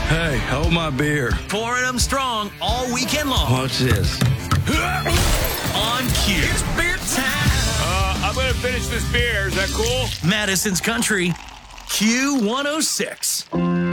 Hey, hold my beer. Pouring them strong all weekend long. What's this? On cue. It's beer time. I'm going to finish this beer. Is that cool? Madison's Country, Q106.